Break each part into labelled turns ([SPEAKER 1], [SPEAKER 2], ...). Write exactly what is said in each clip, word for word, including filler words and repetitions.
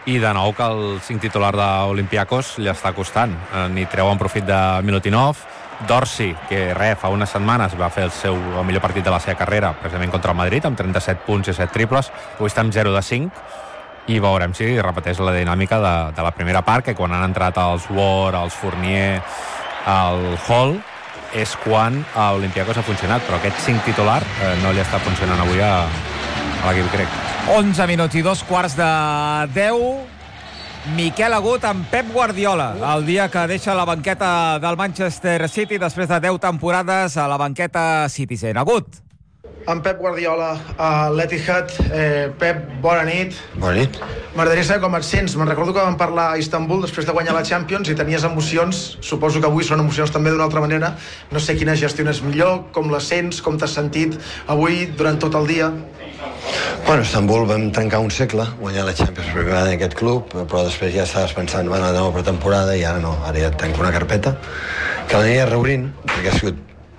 [SPEAKER 1] i de nou que el cinc titular d'Olympiacos li està costant. Eh, ni treuen profit de Milutinov. Dorsey, que res, fa unes setmanes va fer el seu el millor partit de la seva carrera, precisament contra el Madrid, amb trenta-set punts i set triples, avui està amb zero de cinc, i veurem si repeteix la dinàmica de, de la primera part, que quan han entrat els Ward, els Fournier, el Hall, és quan a Olympiacos ha funcionat, però aquest cinc titular eh, no li està funcionant avui a, a l'equip grec.
[SPEAKER 2] onze minuts i dos quarts de deu. Miquel Agut amb Pep Guardiola, el dia que deixa la banqueta del Manchester City després de deu temporades a la banqueta Citizen. Agut.
[SPEAKER 3] Amb Pep Guardiola a l'Etihad. Eh, Pep, bona nit.
[SPEAKER 4] Bona nit.
[SPEAKER 3] M'agradaria saber com et sents. Me'n recordo que vam parlar a Istanbul després de guanyar la Champions i tenies emocions. Suposo que avui són emocions també d'una altra manera. No sé quina gestiones millor, com la sents, com t'has sentit avui durant tot el dia.
[SPEAKER 4] Bueno, a Istanbul vam trencar un segle, guanyar la Champions per primera vegada en aquest club, però després ja estaves pensant, bueno, de nova pretemporada, i ara no, ara ja tanco una carpeta que l'aniré reobrint, perquè ha sigut,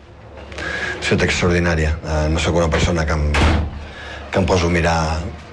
[SPEAKER 4] ha sigut extraordinària. Uh, no sóc una persona que em, que em poso a mirar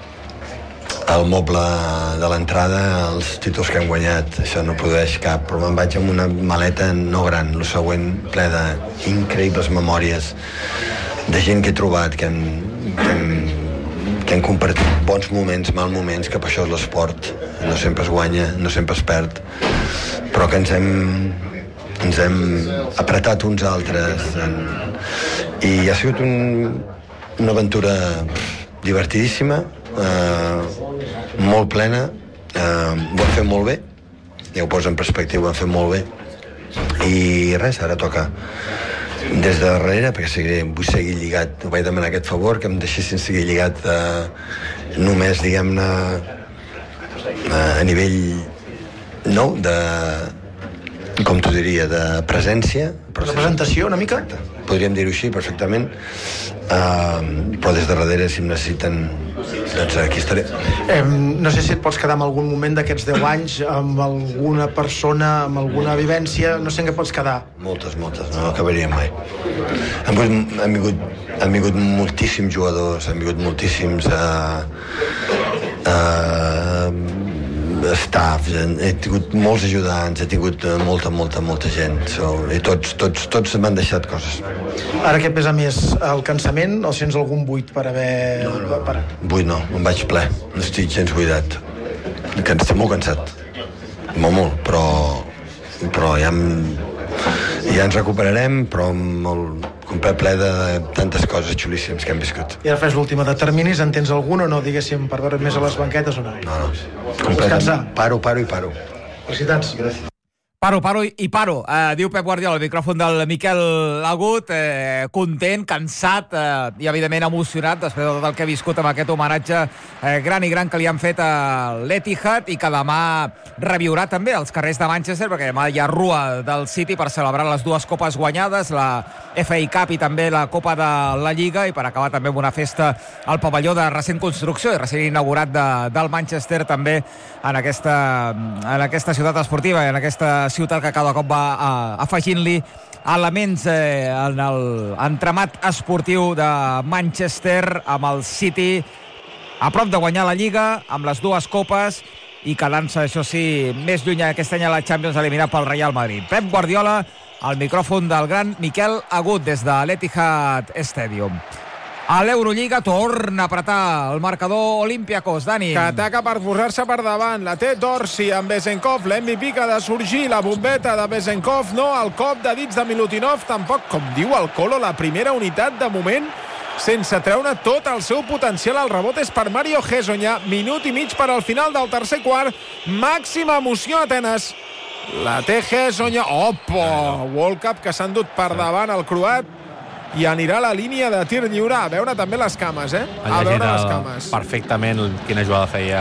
[SPEAKER 4] el moble de l'entrada, els títols que hem guanyat, això no produeix cap, però me'n vaig amb una maleta no gran, el següent ple d'increïbles memòries de gent que he trobat, que han, que han que han compartit bons moments, mal moments, que per això és l'esport, no sempre es guanya, no sempre es perd, però que ens hem, ens hem apretat uns altres, en... i ha sigut un, una aventura divertidíssima, eh, molt plena, eh, ho hem fet molt bé, ja ho poso en perspectiva, ho hem fet molt bé, i res, ara toca des de darrere, perquè seguiré, vull seguir lligat, ho vaig demanar aquest favor, que em deixessin seguir lligat eh, només, diguem-ne, eh, a nivell, no, de, com t'ho diria, de presència.
[SPEAKER 3] De presentació, una mica?
[SPEAKER 4] Exacte. Podríem dir-ho així, perfectament. Uh, però des de darrere, si em necessiten, doncs aquí estaré.
[SPEAKER 3] Eh, no sé si et pots quedar amb algun moment d'aquests deu anys, amb alguna persona, amb alguna vivència, no sé en què pots quedar.
[SPEAKER 4] Moltes, moltes, no acabaríem mai. Han, han, vingut, han vingut moltíssims jugadors, han vingut moltíssims uh, uh, staff, he tingut molts ajudants, he tingut molta, molta, molta gent, so, i tots, tots, tots m'han deixat coses.
[SPEAKER 3] Ara què pesa més, el cansament o sents algun buit per haver...
[SPEAKER 4] No, no, per... buit no, em vaig ple, no estic gens buidat, que estic molt cansat, molt, molt, però, però ja, em, ja ens recuperarem, però molt, un ple ple de tantes coses xulíssimes que hem viscut.
[SPEAKER 3] I ara fes l'última de terminis, en tens algun o no, diguéssim, per veure més a les banquetes o no?
[SPEAKER 4] No, no, completament, paro, paro i paro.
[SPEAKER 3] Felicitats. Gràcies.
[SPEAKER 2] Paro, paro i paro, eh, diu Pep Guardiola, el micròfon del Miquel Agut, eh, content, cansat eh, i evidentment emocionat després de tot el que ha viscut amb aquest homenatge eh, gran i gran que li han fet a l'Etihad i que demà reviurà també als carrers de Manchester, perquè demà hi ha rua del City per celebrar les dues copes guanyades, la F A Cup i també la Copa de la Lliga, i per acabar també amb una festa al pavelló de recent construcció i recent inaugurat de, del Manchester també en aquesta, en aquesta ciutat esportiva i en aquesta ciutat que cada cop va uh, afegint-li elements eh, en l'entramat esportiu de Manchester, amb el City a prop de guanyar la Lliga, amb les dues copes i quedant-se, això sí, més lluny aquest any a la Champions, eliminat pel Real Madrid. Pep Guardiola, al micròfon del gran Miquel Agut des de l'Etihad Stadium. A l'Eurolliga torna a apretar el marcador Olympiacos, Dani.
[SPEAKER 5] Que ataca per posar-se per davant. La té Dorsey amb Bezenkov, l'M V P que ha de sorgir, la bombeta de Bezenkov, no, el cop de dits de Milutinov, tampoc, com diu el Colo, la primera unitat de moment sense treure tot el seu potencial. El rebot és per Mario Hezonja, minut i mig per al final del tercer quart, màxima emoció a Atenes. La té Hezonja, opa, World Cup que s'han dut per davant el croat, i anirà a la línia de tir lliure. A veure també les cames, eh? A veure les cames.
[SPEAKER 1] Perfectament quina jugada feia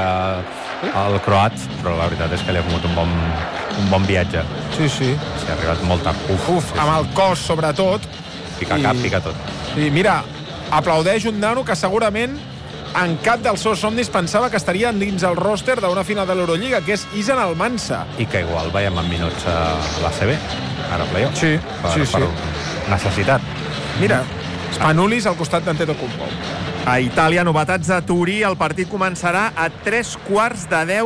[SPEAKER 1] el croat, però la veritat és que li ha comet un bon, un bon viatge.
[SPEAKER 5] Sí, sí.
[SPEAKER 1] S'hi ha arribat molt tard. Uf,
[SPEAKER 5] Uf
[SPEAKER 1] sí,
[SPEAKER 5] amb
[SPEAKER 1] sí.
[SPEAKER 5] el cos, sobretot.
[SPEAKER 1] Pica cap, pica tot.
[SPEAKER 5] I mira, aplaudeix un nano que segurament en cap dels seus somnis pensava que estaria dins el roster d'una final de l'Eurolliga, que és Izan Almansa.
[SPEAKER 1] I que igual veiem en minuts a l'A C B, ara a playoff.
[SPEAKER 5] Sí,
[SPEAKER 1] per,
[SPEAKER 5] sí, sí.
[SPEAKER 1] Per necessitat.
[SPEAKER 5] Mira, Spanulis al costat d'Antetokounmpo.
[SPEAKER 6] A Itàlia, novetats a Turí. El partit començarà a tres quarts de deu